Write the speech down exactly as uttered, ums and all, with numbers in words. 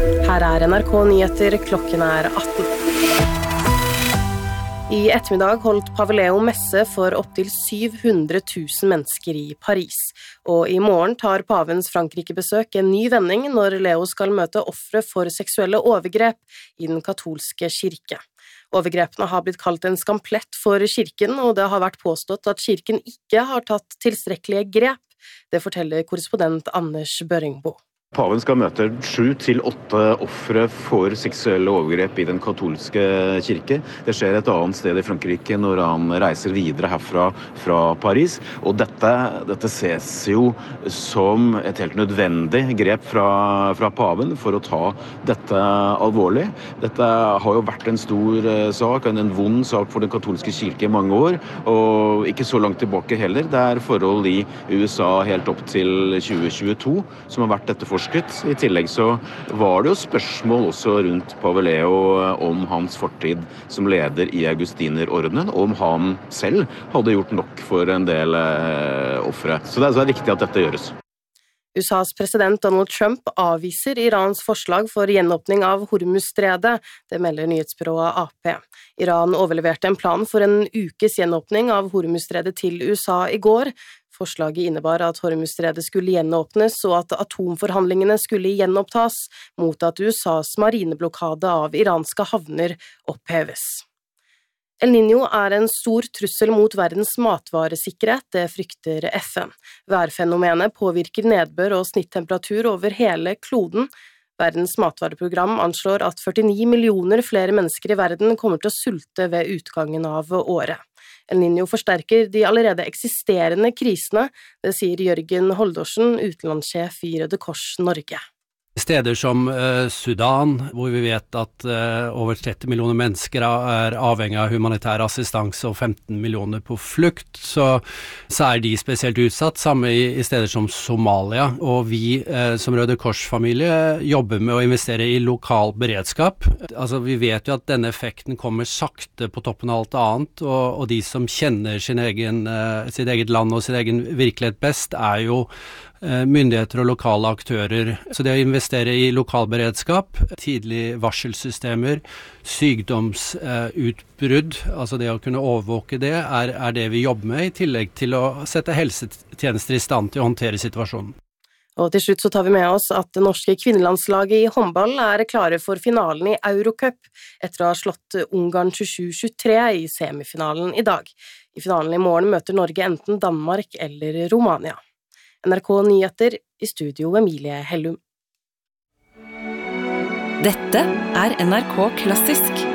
Her er N R K Nyheter, klokken er atten. I ettermiddag holdt Pave Leo messe for opptil syv hundre tusen mennesker i Paris. Og i morgen tar pavens Frankrike-besøk en ny vending når Leo skal møte ofre for seksuelle overgrep i den katolske kirke. Overgrepene har blitt kalt en skamplett for kirken, og det har vært påstått at kirken ikke har tatt tilstrekkelige grep. Det forteller korrespondent Anders Børingbo. Paven skal møte sju til åtte ofre for seksuelle overgrep i den katolske kirke. Det skjer et annet sted i Frankrike når han reiser videre herfra fra Paris. Og dette, dette ses jo som et helt nødvendig grep fra, fra paven for å ta dette alvorlig. Dette har jo vært en stor sak, en vond sak for den katolske kirke i mange år, og ikke så langt tilbake heller. Det er forhold i U S A helt opp til tjue tjueto som har vært etterforsket. I tillegg så var det jo spørsmål også rundt Pave Leo om hans fortid som leder i Augustinerordenen, og om han selv hadde gjort nok for en del eh, ofre. Så det er, så det er viktig at dette gjøres. U S A's president Donald Trump avviser Irans forslag for gjenåpning av Hormuzstredet, det melder nyhetsbyrået A P. Iran overleverte en plan for en ukes gjenåpning av Hormuzstredet til U S A i går. Forslaget innebar at Hormuzstredet skulle gjenåpnes og at atomforhandlingene skulle gjenopptas mot at U S A's marineblokade av iranske havner oppheves. El Niño er en stor trussel mot verdens matvaresikkerhet, det frykter F N. Værfenomenet påvirker nedbør og snittemperatur over hele kloden. Verdens matvareprogram anslår at førtini millioner flere mennesker i verden kommer til å sulte ved utgangen av året. El Niño forsterker de allerede eksisterende krisene, det sier Jørgen Holdorsen, utenlandssjef i Røde Kors Norge. Steder som uh, Sudan, hvor vi vet at uh, over tretti millioner mennesker er avhengig av humanitær assistanse og femten millioner på flukt, så, så er de spesielt utsatt, samme i, i steder som Somalia. Og vi uh, som Røde Kors-familie jobber med å investere i lokal beredskap. Altså, vi vet jo at denne effekten kommer sakte på toppen av alt annet, og, og de som kjenner sin egen, uh, sitt eget land og sin egen virkelighet best, er jo myndigheter og lokale aktører. Så det å investere i lokalberedskap, tidlig varselsystemer, sykdomsutbrudd, altså det å kunne overvåke det, er, er det vi jobber med, i tillegg til å sette helsetjenester i stand til å håndtere situasjonen. Og til slutt så tar vi med oss at det norske kvinnelandslaget i håndball er klare for finalen i Eurocup, etter å ha slått Ungarn tjuesju tjuetre i semifinalen i dag. I finalen i morgen møter Norge enten Danmark eller Romania. N R K Nyheter, i studio Emilie Hellum. Dette er N R K Klassisk.